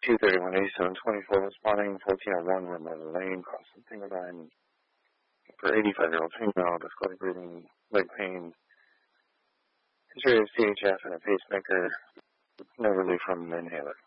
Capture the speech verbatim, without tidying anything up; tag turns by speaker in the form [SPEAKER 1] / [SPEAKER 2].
[SPEAKER 1] two thirty-one eighty-seven twenty-four, responding fourteen oh one Ramona Lane, crossing finger line for eighty-five-year-old female, disclosing breathing, leg pain, history of C H F and a pacemaker, no relief from an inhaler.